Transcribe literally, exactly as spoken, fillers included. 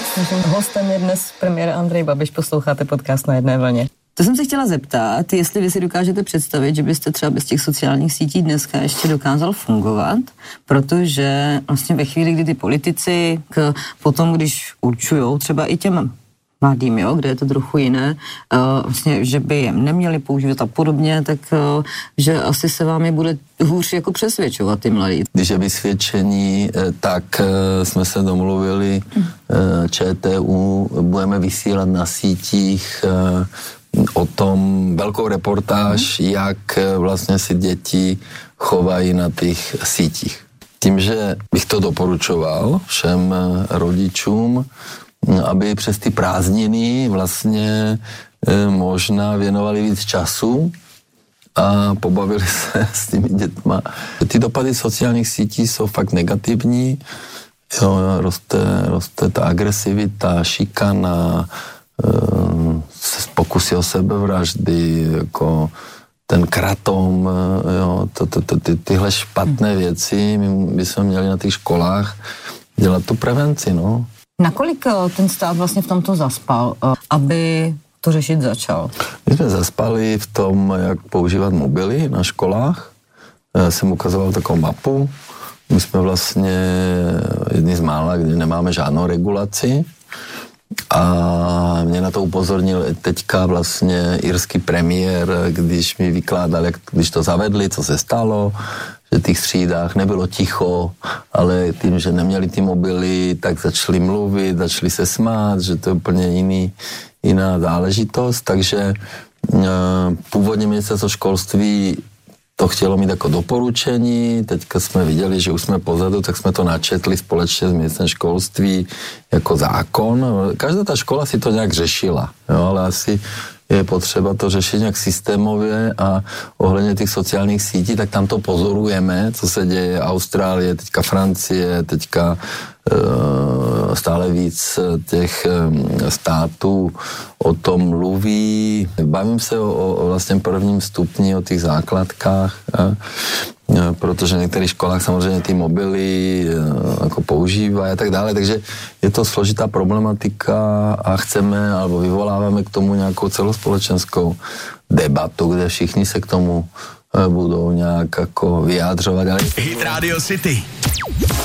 Naším hostem je dnes premiér Andrej Babiš, posloucháte podcast Na jedné vlně. To jsem se chtěla zeptat, jestli vy si dokážete představit, že byste třeba bez těch sociálních sítí dneska ještě dokázal fungovat, protože vlastně ve chvíli, kdy ty politici k, potom, když určujou třeba i těm mladým, jo, kde je to trochu jiné, uh, vlastně, že by je neměli používat a podobně, tak uh, že asi se vám je bude hůř jako přesvědčovat ty mladí. Když je vysvědčení, tak uh, jsme se domluvili uh, ČTÚ, budeme vysílat na sítích uh, o tom velkou reportáž, hmm. jak uh, vlastně si děti chovají na těch sítích. Tím, že bych to doporučoval všem uh, rodičům, aby přes ty prázdniny vlastně e, možná věnovali víc času a pobavili se s těmi dětma. Ty dopady sociálních sítí jsou fakt negativní, jo, roste, roste ta agresivita, šikana, e, pokusy o sebevraždy, jako ten kratom, jo, to, to, to, ty, tyhle špatné věci, my bychom měli na těch školách dělat tu prevenci, no. Nakolik ten stát vlastně v tomto zaspal, aby to řešit začal? My jsme zaspali v tom, jak používat mobily na školách. Já jsem ukazoval takovou mapu. My jsme vlastně jedni z mála, kde nemáme žádnou regulaci. A mě na to upozornil teďka vlastně irský premiér, když mi vykládal, jak, když to zavedli, co se stalo, že v těch třídách nebylo ticho, ale tím, že neměli ty mobily, tak začali mluvit, začali se smát, že to je úplně jiný, jiná záležitost. Takže uh, původně ministerstvo školství to chtělo mít jako doporučení, teďka jsme viděli, že už jsme pozadu, tak jsme to načetli společně s ministerstvem školství jako zákon. Každá ta škola si to nějak řešila, jo, ale asi je potřeba to řešit nějak systémově a ohledně těch sociálních sítí, tak tam to pozorujeme, co se děje, Austrálie, teďka Francie, teďka e, stále víc těch států o tom mluví. Bavím se o, o vlastně prvním stupni, o těch základkách, a, protože v některých školách samozřejmě ty mobily jako používají a tak dále, takže je to složitá problematika a chceme, alebo vyvoláváme k tomu nějakou celospolečenskou debatu, kde všichni se k tomu budou nějak jako vyjádřovat. Hit Radio City.